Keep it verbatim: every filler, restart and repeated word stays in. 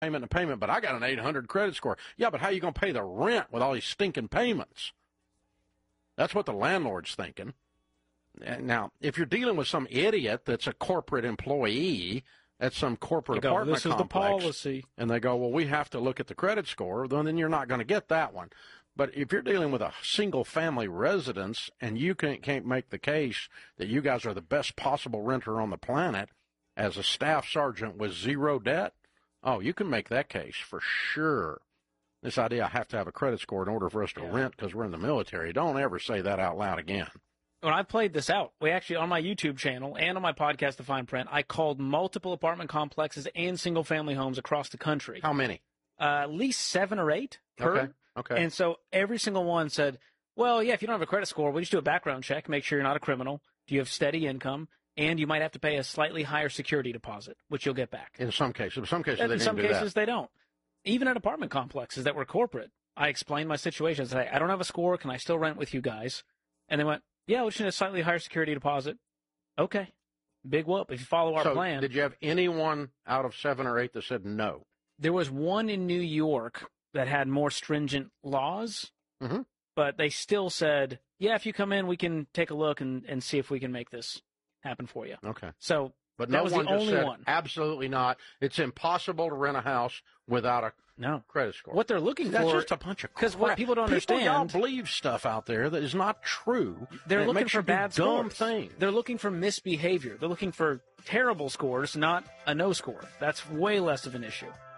payment and payment, but I got an eight hundred credit score. Yeah, but how are you going to pay the rent with all these stinking payments? That's what the landlord's thinking. Now, if you're dealing with some idiot that's a corporate employee at some corporate go, apartment this is complex, the policy, and they go, well, we have to look at the credit score, then, then you're not going to get that one. But if you're dealing with a single-family residence and you can't, can't make the case that you guys are the best possible renter on the planet as a staff sergeant with zero debt, oh, you can make that case for sure. This idea I have to have a credit score in order for us to yeah. rent because we're in the military, don't ever say that out loud again. When I played this out, we actually, on my YouTube channel and on my podcast, The Fine Print, I called multiple apartment complexes and single-family homes across the country. How many? Uh, at least seven or eight per. Okay, okay. And so every single one said, well, yeah, if you don't have a credit score, we just do a background check, make sure you're not a criminal, do you have steady income, and you might have to pay a slightly higher security deposit, which you'll get back. In some cases. In some cases, and they In some do cases, that. they don't. Even at apartment complexes that were corporate, I explained my situation. I said, I don't have a score. Can I still rent with you guys? And they went, yeah, we should have a slightly higher security deposit. Okay. Big whoop. If you follow our so plan. Did you have anyone out of seven or eight that said no? There was one in New York that had more stringent laws, mm-hmm. but they still said, yeah, if you come in, we can take a look and, and see if we can make this happen for you. Okay. So but that no was one the just only said, one. Absolutely not. It's impossible to rent a house without a no. credit score. What they're looking That's for. That's just a bunch of crap. Because what people don't people, understand. Y'all believe stuff out there that is not true. They're looking for bad dumb scores. things. They're looking for misbehavior. They're looking for terrible scores, not a no score. That's way less of an issue.